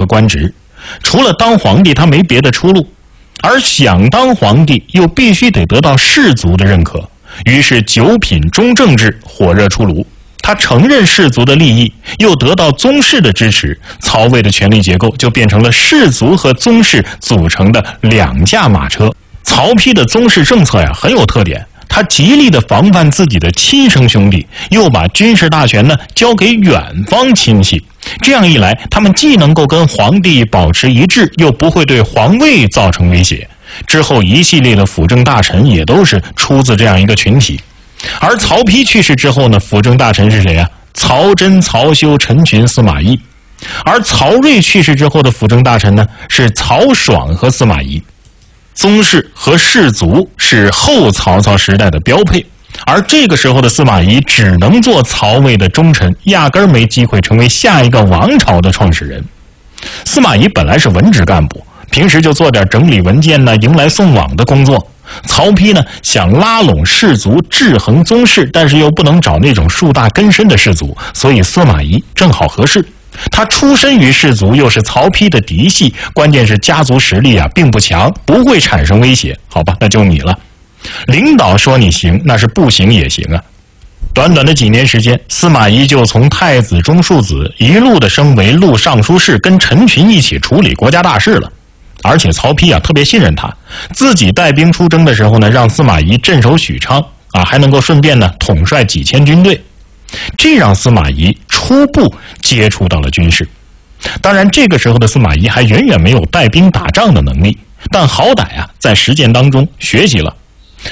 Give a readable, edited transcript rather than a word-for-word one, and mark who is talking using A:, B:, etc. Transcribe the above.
A: 和官职，除了当皇帝他没别的出路，而想当皇帝又必须得得到士族的认可，于是九品中正制火热出炉。他承认士族的利益，又得到宗室的支持，曹魏的权力结构就变成了士族和宗室组成的两驾马车。曹丕的宗室政策呀很有特点，他极力的防范自己的亲生兄弟，又把军事大权呢交给远方亲戚。这样一来，他们既能够跟皇帝保持一致，又不会对皇位造成威胁。之后一系列的辅政大臣也都是出自这样一个群体。而曹丕去世之后呢，辅政大臣是谁啊？曹真、曹休、陈群、司马懿。而曹睿去世之后的辅政大臣呢，是曹爽和司马懿。宗室和士族是后曹操时代的标配，而这个时候的司马懿只能做曹魏的忠臣，压根儿没机会成为下一个王朝的创始人。司马懿本来是文职干部，平时就做点整理文件呢、迎来送往的工作。曹丕呢想拉拢士族制衡宗室，但是又不能找那种树大根深的士族，所以司马懿正好合适。他出身于士族，又是曹丕的嫡系，关键是家族实力啊并不强，不会产生威胁。好吧，那就你了。领导说你行，那是不行也行啊。短短的几年时间，司马懿就从太子中庶子一路的升为录尚书事，跟陈群一起处理国家大事了。而且曹丕啊特别信任他，自己带兵出征的时候呢，让司马懿镇守许昌啊，还能够顺便呢统帅几千军队，这让司马懿初步接触到了军事。当然，这个时候的司马懿还远远没有带兵打仗的能力，但好歹啊在实践当中学习了。